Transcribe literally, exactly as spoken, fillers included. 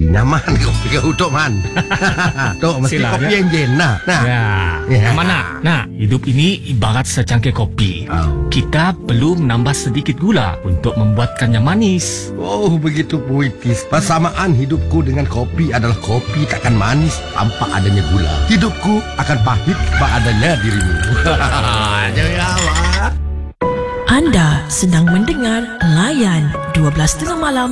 nyaman kopi kau Tok Man. Tok, mesti Silah, kopi ya. enjen nah. Nah. Ya, Ya. mana? Nah, hidup ini ibarat secangkir kopi. Oh. Kita perlu menambah sedikit gula untuk membuatkannya manis. Oh, begitu puitis. Persamaan hidupku dengan kopi adalah kopi takkan manis tanpa adanya gula. Hidupku akan pahit tanpa adanya dirimu. Jangan awak. Anda sedang mendengar Layan dua belas tiga puluh malam